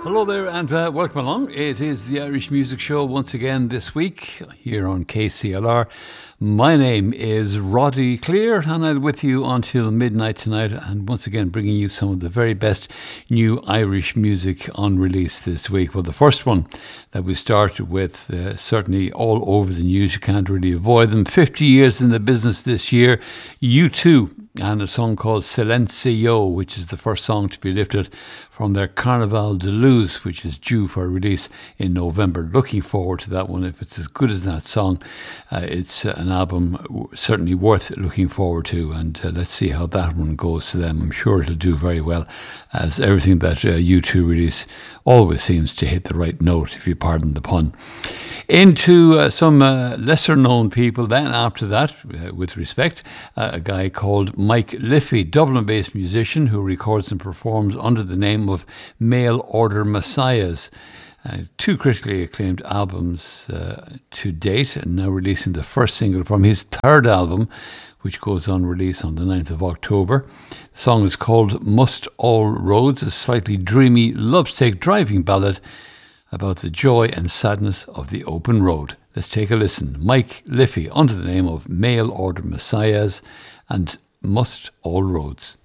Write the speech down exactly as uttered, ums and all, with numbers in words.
Hello there and uh, welcome along. It is the Irish Music Show once again this week here on K C L R. My name is Roddy Clear and I'm with you until midnight tonight, and once again bringing you some of the very best new Irish music on release this week. Well, the first one that we start with, uh, certainly all over the news, you can't really avoid them. fifty years in the business this year, U two, and a song called Silencio, which is the first song to be lifted from their Carnaval de Luz, which is due for release in November. Looking forward to that one. If it's as good as that song, uh, it's uh, an album certainly worth looking forward to, and uh, let's see how that one goes to them. I'm sure it'll do very well, as everything that uh, U two release always seems to hit the right note, if you pardon the pun. Into uh, some uh, lesser known people then after that, uh, with respect, uh, a guy called Mike Liffey, Dublin-based musician who records and performs under the name of Mail Order Messiahs. Uh, two critically acclaimed albums uh, to date, and now releasing the first single from his third album, which goes on release on the ninth of October. The song is called Must All Roads, a slightly dreamy, lovesick driving ballad about the joy and sadness of the open road. Let's take a listen. Mike Liffey, under the name of Mail Order Messiahs and Must All Roads.